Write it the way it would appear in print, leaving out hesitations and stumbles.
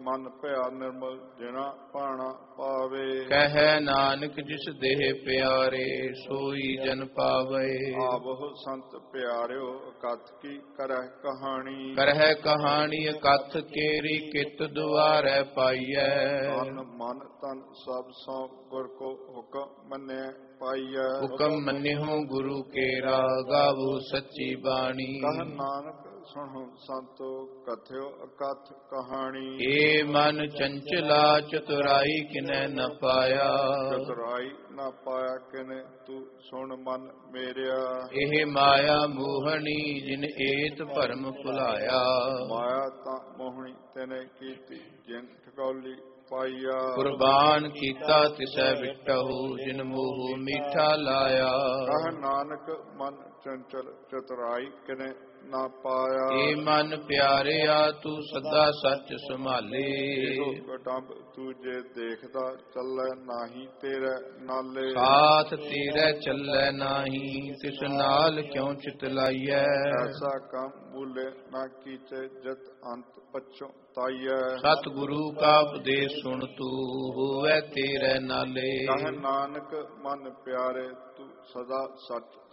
ਮਨ ਭਇਆ ਨਿਰਮਲ ਜਿਨਾ ਭਾਣਾ ਪਾਵੇ। ਕਹਿ ਨਾਨਕ ਜਿਸ ਦੇਹ ਪਿਆਰੇ ਸੋਈ ਜਨ ਪਾਵੇ। ਆਵਹੁ ਸੰਤ ਪਿਆਰਿਓ ਕਥ ਕੀ ਕਰਹਿ ਕਹਾਣੀ। ਕਰਹਿ ਕਹਾਣੀ ਕਥ ਕੇਰੀ ਕਿਤ ਦੁਆਰੈ ਪਾਈਐ। ਤਨ ਮਨ ਤਨ ਸਭ ਸੋ ਗੁਰ ਕੋ ਹੁਕਮ ਮੰਨੈ ਪਾਈਐ। ਹੁਕਮ ਮੰਨਿਓ ਗੁਰੂ ਕੇਰਾ ਗਾਵੋ ਸੱਚੀ ਬਾਣੀ। ਕਹ ਨਾਨਕ ਸੁਣੋ ਸੰਤੋ ਕਥਿਓ ਅਕਥ ਕਹਾਣੀ। ਏ ਮਨ ਚੰਚਲਾ ਚਤੁਰਾਈ ਕਿਨੈ ਨ ਪਾਇਆ। ਚਤੁਰਾਈ ਨਾ ਪਾਇਆ ਕਿਨੇ ਤੂੰ ਸੁਣ ਮਨ ਮੇਰਿਆ। ਇਹ ਮਾਇਆ ਮੋਹਣੀ ਜਿਨ ਏਤ ਭਰਮ ਭੁਲਾਇਆ। ਮਾਇਆ ਤਾਂ ਮੋਹਣੀ ਤੈਨੇ ਕੀਤੀ ਜਿਨ ਠਕੌਲੀ ਪਾਈਆ। ਕੁਰਬਾਨ ਕੀਤਾ ਤਿਸੈ ਵਿਟਹੁ ਜਿਨ ਮੋਹ ਮੀਠਾ ਲਾਇਆ। ਕਹ ਨਾਨਕ ਮਨ ਚੰਚਲ ਚਤੁਰਾਈ ਕਿਨੇ ਨਾ ਪਾਇਆ। ਏ ਮਨ ਪਿਆਰਿਆ ਤੂੰ ਸਦਾ ਸੱਚ ਸੰਭਾਲੇ। ਇਹੋ ਕਟੰਬ ਤੂੰ ਜੇ ਦੇਖਦਾ ਚੱਲੈ ਨਾਹੀ ਤੇਰੇ ਨਾਲੇ। ਸਾਥ ਤੇਰੇ ਚੱਲੈ ਨਾਹੀ ਤਿਸ ਨਾਲ ਕਿਉ ਚਿਤ ਲਾਈਐ। ਐਸਾ ਕੰਮ ਬੁਲੇ ਨਾ ਕੀਚੇ ਜਤ ਅੰਤ ਪਛੋ ਤਾਈਐ। ਸਤ ਗੁਰੂ ਕਾ ਉਪਦੇਸ਼ ਸੁਣ ਤੂੰ ਹੋਵੈ ਤੇਰੇ ਨਾਲੇ। ਕਹ ਨਾਨਕ ਮਨ ਪਿਆਰੇ ਤੂੰ ਸਦਾ ਸੱਚ